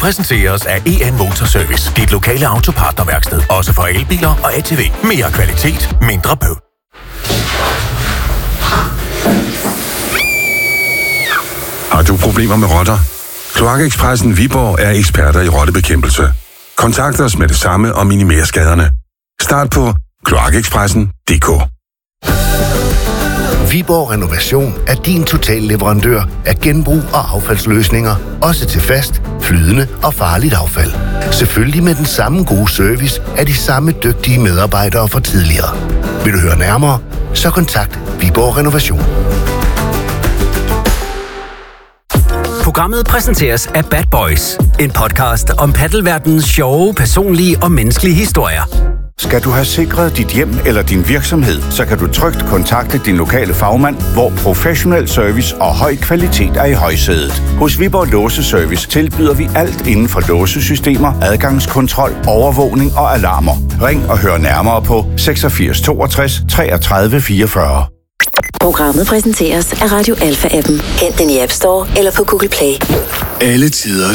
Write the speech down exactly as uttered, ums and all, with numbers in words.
præsenteres af E N Motorservice. Dit lokale autopartnerværksted. Også for elbiler og A T V. Mere kvalitet, mindre bøvl. Har du problemer med rotter? Kloakekspressen Viborg er eksperter i rottebekæmpelse. Kontakt os med det samme og minimer skaderne. Start på kloakekspressen punktum d k. Viborg Renovation er din total leverandør af genbrug og affaldsløsninger, også til fast, flydende og farligt affald. Selvfølgelig med den samme gode service af de samme dygtige medarbejdere fra tidligere. Vil du høre nærmere, så kontakt Viborg Renovation. Programmet præsenteres af Bad Boys, en podcast om paddelverdenens sjove, personlige og menneskelige historier. Skal du have sikret dit hjem eller din virksomhed, så kan du trygt kontakte din lokale fagmand, hvor professionel service og høj kvalitet er i højsædet. Hos Viborg Låseservice tilbyder vi alt inden for låsesystemer, adgangskontrol, overvågning og alarmer. Ring og hør nærmere på seksogfirs toogtres treogtredive fireogfyrre. Programmet præsenteres af Radio Alpha-appen. Hent den i App Store eller på Google Play. Alle tiders